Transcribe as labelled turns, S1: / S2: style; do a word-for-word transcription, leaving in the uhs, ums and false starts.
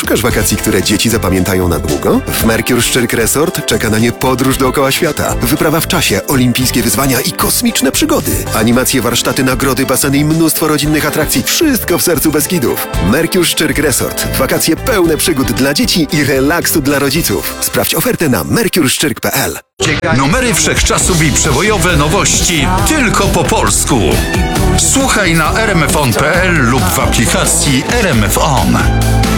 S1: Szukasz wakacji, które dzieci zapamiętają na długo? W Mercure Szczyrk Resort czeka na nie podróż dookoła świata, wyprawa w czasie, olimpijskie wyzwania i kosmiczne przygody. Animacje, warsztaty, nagrody, baseny i mnóstwo rodzinnych atrakcji. Wszystko w sercu Beskidów. Mercure Szczyrk Resort. Wakacje pełne przygód dla dzieci i relaksu dla rodziców. Sprawdź ofertę na mercure szczyrk kropka p l.
S2: Numery wszechczasów i przebojowe nowości tylko po polsku. Słuchaj na r m f on kropka p l lub w aplikacji R M F On.